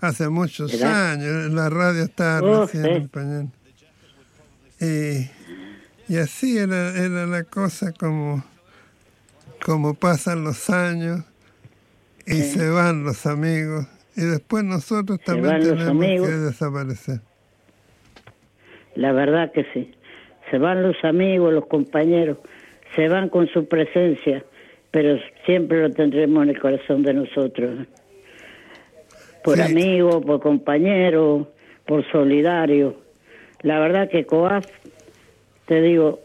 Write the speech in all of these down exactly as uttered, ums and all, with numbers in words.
hace muchos ¿verdad? años, la radio estaba Oh, recién sí. en pañal. Y, y así era, era la cosa, como, como pasan los años y Sí. se van los amigos, y después nosotros Se también van los tenemos amigos. que desaparecer. La verdad que sí. Se van los amigos, los compañeros, se van con su presencia, pero siempre lo tendremos en el corazón de nosotros. Por Sí. amigo, por compañero, por solidario. La verdad que COAF, te digo,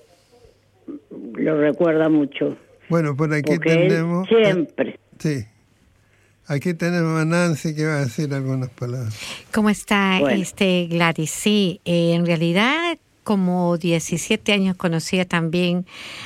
lo recuerda mucho. Bueno, por aquí Porque él tenemos... siempre... eh, sí. Aquí tenemos a Nancy que va a decir algunas palabras. ¿Cómo está Bueno. este Gladys? Sí, eh, en realidad como diecisiete años conocía también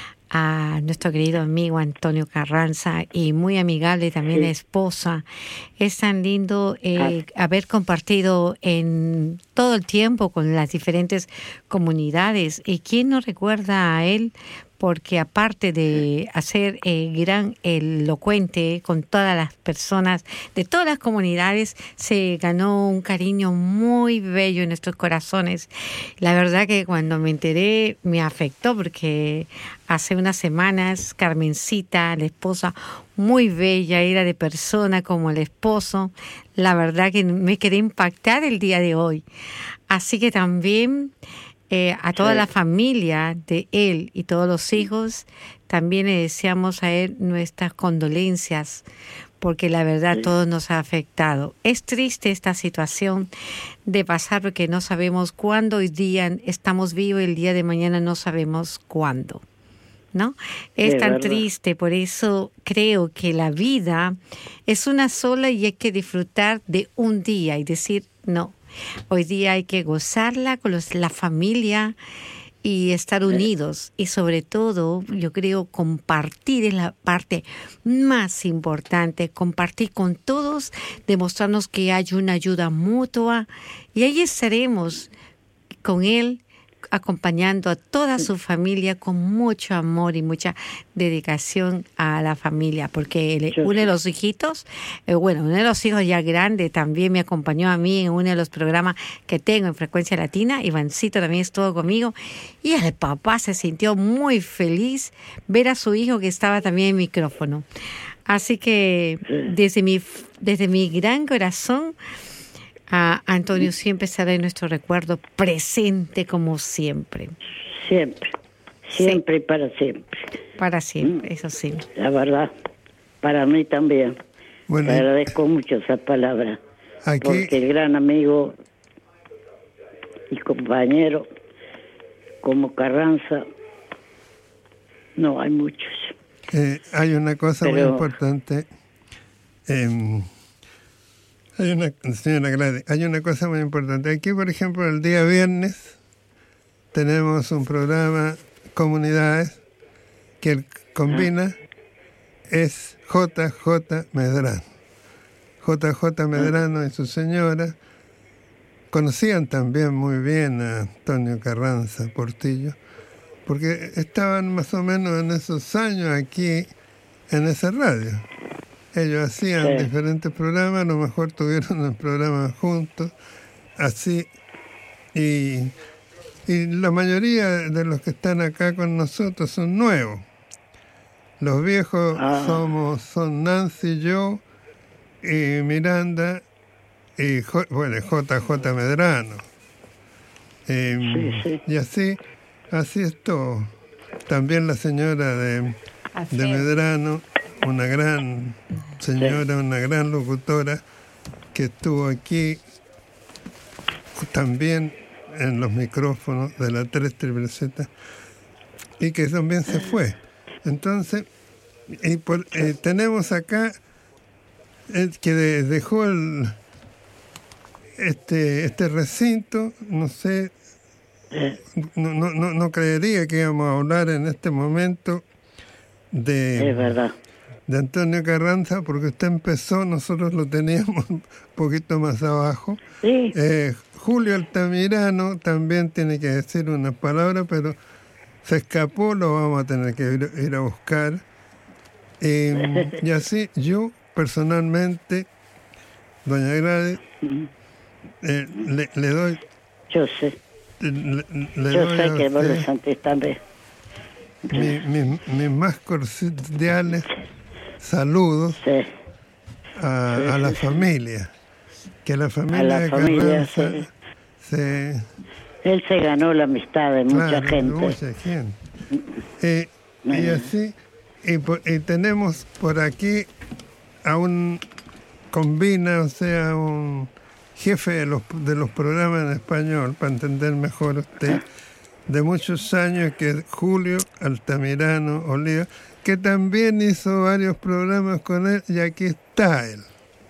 a nuestro querido amigo Antonio Carranza, y muy amigable también Sí. la esposa. Es tan lindo eh, haber compartido en todo el tiempo con las diferentes comunidades. ¿Y quién no recuerda a él? Porque aparte de hacer eh, gran elocuente con todas las personas de todas las comunidades, se ganó un cariño muy bello en nuestros corazones. La verdad que cuando me enteré me afectó, porque hace unas semanas Carmencita, la esposa, muy bella, era de persona como el esposo. La verdad que me quedé impactada el día de hoy. Así que también... Eh, a toda Sí. la familia de él y todos los hijos, también le deseamos a él nuestras condolencias, porque la verdad Sí. todo nos ha afectado. Es triste esta situación de pasar, porque no sabemos cuándo. Hoy día estamos vivos, el día de mañana no sabemos cuándo, ¿no? Es Es tan verdad. triste, por eso creo que la vida es una sola y hay que disfrutar de un día y decir, no, hoy día hay que gozarla con los, la familia y estar unidos. Y sobre todo, yo creo, compartir es la parte más importante. Compartir con todos, demostrarnos que hay una ayuda mutua. Y ahí estaremos con él, acompañando a toda su familia con mucho amor y mucha dedicación a la familia, porque él, uno de los hijitos, eh, bueno, uno de los hijos ya grande también me acompañó a mí en uno de los programas que tengo en Frecuencia Latina. Ivancito también estuvo conmigo, y el papá se sintió muy feliz ver a su hijo que estaba también en micrófono. Así que desde mi, desde mi gran corazón, a Antonio siempre será en nuestro recuerdo, presente como siempre. Siempre, siempre sí. Y para siempre. Para siempre, eso sí. La verdad, para mí también. Bueno, Te agradezco mucho esa palabra. aquí, porque el gran amigo y compañero como Carranza, no hay muchos. Eh, hay una cosa Pero... muy importante. Eh, Hay una, señora Gladys, hay una cosa muy importante. Aquí, por ejemplo, el día viernes tenemos un programa, Comunidades, que el combina, es J J Medrano. J J Medrano y su señora conocían también muy bien a Antonio Carranza Portillo, porque estaban más o menos en esos años aquí en esa radio. Ellos hacían sí. diferentes programas, a lo mejor tuvieron un programa juntos, así, y, y la mayoría de los que están acá con nosotros son nuevos. Los viejos ah. somos son Nancy, yo, y Miranda, y bueno, J J Medrano. Eh, sí, sí. Y así, así es todo. También la señora de, de Medrano, una gran señora, una gran locutora que estuvo aquí también en los micrófonos de la tres triple Z y que también se fue. Entonces, y por, eh, tenemos acá el que de, dejó el este este recinto, no sé, no, no, no, no creería que íbamos a hablar en este momento de... Es verdad. de Antonio Carranza, porque usted empezó, nosotros lo teníamos un poquito más abajo. Sí. Eh, Julio Altamirano también tiene que decir unas palabras, pero se escapó, lo vamos a tener que ir, ir a buscar. Eh, y así, yo personalmente, doña Gladys, Eh, le, le doy... Yo sé. Le, le Yo doy sé a que vos lo usted sentís también. mi, mi, mis más cordiales saludos Sí. a, Sí, a la sí, sí. familia. Que la familia, A la de familia, Carranza sí. se... Él se ganó la amistad de mucha Claro, de gente. mucha gente. Eh, y así, y, po- y tenemos por aquí a un combina, o sea, un jefe de los, de los programas en español, para entender mejor usted, de muchos años, que es Julio Altamirano Oliva, que también hizo varios programas con él, y aquí está él.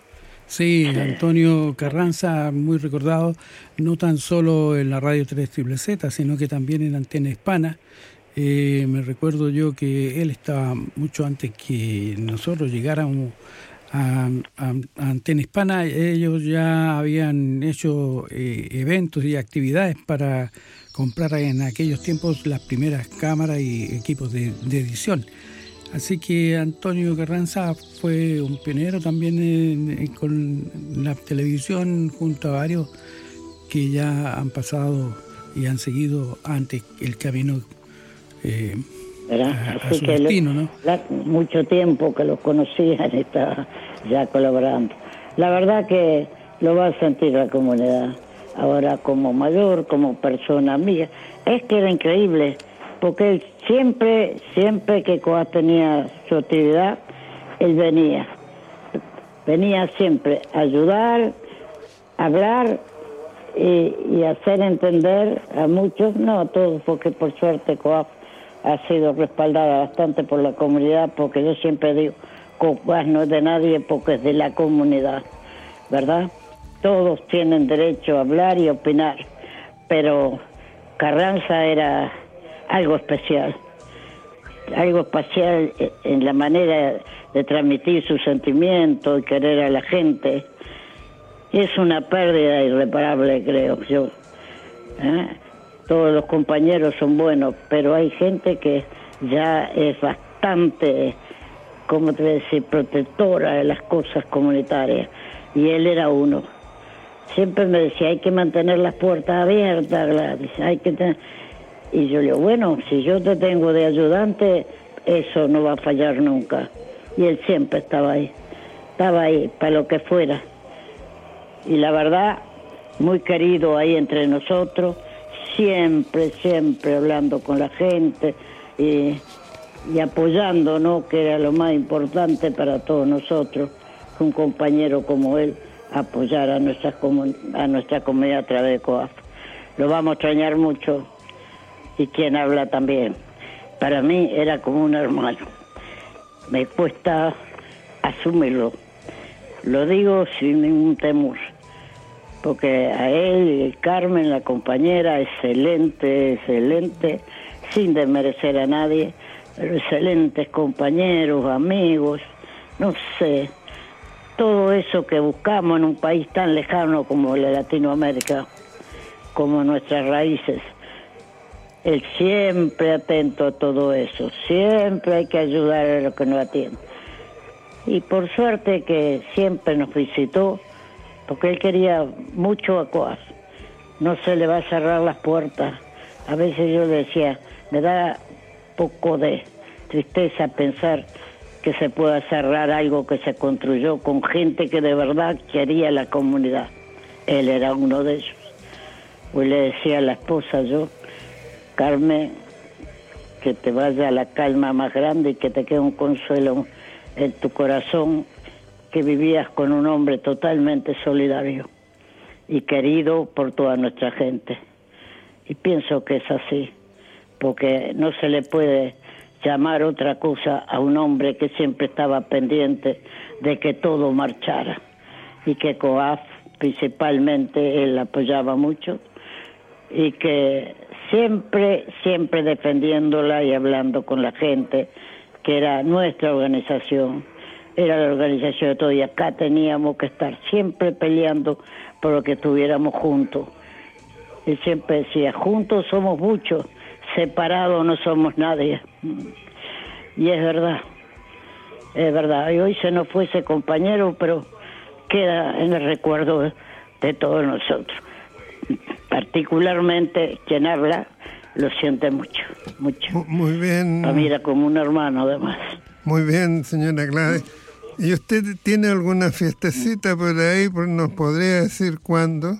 Sí, Antonio Carranza, muy recordado, no tan solo en la radio tres Z Z, sino que también en Antena Hispana. Eh, me recuerdo yo que él estaba mucho antes que nosotros llegáramos a, a, a Antena Hispana. Ellos ya habían hecho eh, eventos y actividades para comprar en aquellos tiempos las primeras cámaras y equipos de, de edición. Así que Antonio Carranza fue un pionero también en, en, con la televisión, junto a varios que ya han pasado y han seguido antes el camino eh, a, a su que destino, lo, ¿no? La, mucho tiempo que los conocían, estaba ya colaborando. La verdad que lo va a sentir la comunidad, ahora como mayor, como persona amiga. Es que era increíble, porque él siempre, siempre que Coas tenía su actividad, él venía. Venía siempre a ayudar, a hablar y, y hacer entender a muchos, no a todos, porque por suerte Coas ha sido respaldada bastante por la comunidad, porque yo siempre digo, Coas no es de nadie porque es de la comunidad, ¿verdad? Todos tienen derecho a hablar y opinar, pero Carranza era algo especial, algo especial en la manera de transmitir sus sentimientos y querer a la gente. Es una pérdida irreparable, creo yo. ¿Eh? Todos los compañeros son buenos, pero hay gente que ya es bastante, ¿cómo te voy a decir?, protectora de las cosas comunitarias, y él era uno. Siempre me decía, hay que mantener las puertas abiertas, Gladys, hay que tener... Y yo le digo, bueno, si yo te tengo de ayudante, eso no va a fallar nunca. Y él siempre estaba ahí, estaba ahí para lo que fuera. Y la verdad, muy querido ahí entre nosotros, siempre, siempre hablando con la gente y, y apoyando, ¿no?, que era lo más importante para todos nosotros, que un compañero como él apoyara a nuestra, a nuestra comunidad a través de Coas. Lo vamos a extrañar mucho. Y quien habla también. Para mí era como un hermano. Me cuesta asumirlo. Lo digo sin ningún temor. Porque a él y Carmen, la compañera, excelente, excelente, sin desmerecer a nadie, pero excelentes compañeros, amigos, no sé. Todo eso que buscamos en un país tan lejano como la Latinoamérica, como nuestras raíces. Él siempre atento a todo eso, siempre hay que ayudar a los que nos atienden. Y por suerte que siempre nos visitó, porque él quería mucho a Coas. No se le va a cerrar las puertas. A veces yo le decía, me da poco de tristeza pensar que se pueda cerrar algo que se construyó con gente que de verdad quería la comunidad. Él era uno de ellos. Pues le decía a la esposa yo, Carmen, que te vaya a la calma más grande y que te quede un consuelo en tu corazón, que vivías con un hombre totalmente solidario y querido por toda nuestra gente. Y pienso que es así, porque no se le puede llamar otra cosa a un hombre que siempre estaba pendiente de que todo marchara, y que Coas principalmente él apoyaba mucho, y que siempre, siempre defendiéndola y hablando con la gente, que era nuestra organización, era la organización de todos, y acá teníamos que estar siempre peleando por lo que estuviéramos juntos. Y siempre decía, juntos somos muchos, separados no somos nadie. Y es verdad, es verdad. Y hoy se nos fue ese compañero, pero queda en el recuerdo de todos nosotros. Particularmente quien habla lo siente mucho, mucho. Muy bien. Lo mira como un hermano, además. Muy bien, señora Gladys. ¿Y usted tiene alguna fiestecita por ahí? ¿Nos podría decir cuándo?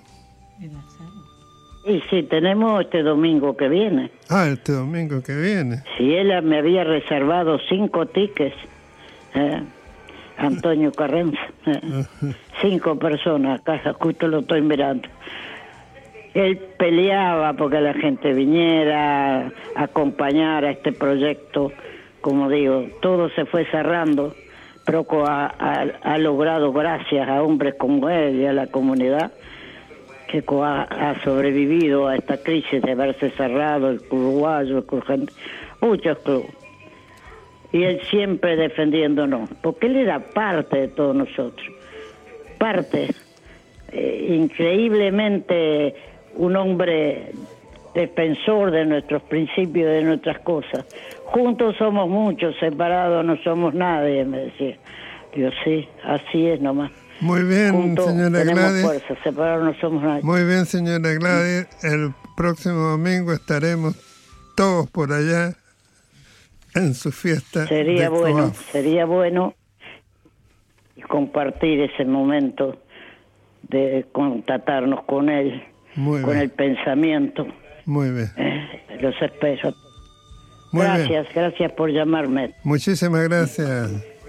Y sí, tenemos este domingo que viene. Ah, este domingo que viene. Sí, él me había reservado cinco tickets, ¿eh? Antonio Carranza, ¿eh? Cinco personas, acá justo lo estoy mirando. Él peleaba porque la gente viniera a acompañar a este proyecto. Como digo, todo se fue cerrando. Proco ha, ha, ha logrado, gracias a hombres como él y a la comunidad, que ha, ha sobrevivido a esta crisis de haberse cerrado el Club Uruguayo, el Club Gente, muchos clubes. Y él siempre defendiéndonos, porque él era parte de todos nosotros. Parte, eh, increíblemente, un hombre defensor de nuestros principios, de nuestras cosas. Juntos somos muchos, separados no somos nadie, me decía. Digo, sí, así es nomás. Muy bien, Juntos señora tenemos Gladys. Fuerza, separados no somos nadie. Muy bien, señora Gladys. El próximo domingo estaremos todos por allá en su fiesta. Sería de bueno, Coaf. sería bueno compartir ese momento de contactarnos con él, Muy con bien. el pensamiento. Muy bien. Eh, los espero. Muy gracias, bien. gracias por llamarme. Muchísimas gracias.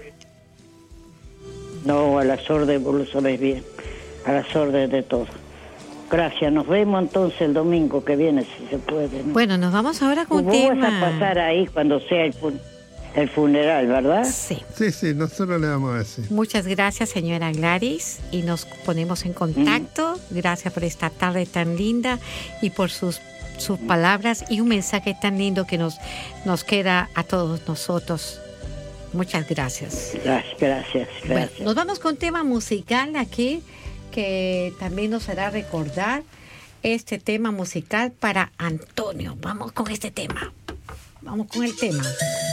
No, a las órdenes, vos lo sabés bien, a las órdenes de todos. Gracias, nos vemos entonces el domingo que viene, si se puede, ¿no? Bueno, nos vamos ahora con un Vos tema. vas a pasar ahí cuando sea el, fun- el funeral, ¿verdad? Sí. Sí, sí, nosotros le vamos a decir. Muchas gracias, señora Gladys, y nos ponemos en contacto. Gracias por esta tarde tan linda y por sus sus palabras y un mensaje tan lindo que nos nos queda a todos nosotros. Muchas gracias. Gracias, gracias, Bueno, gracias. nos vamos con tema musical aquí que también nos hará recordar este tema musical para Antonio. Vamos con este tema. Vamos con el tema.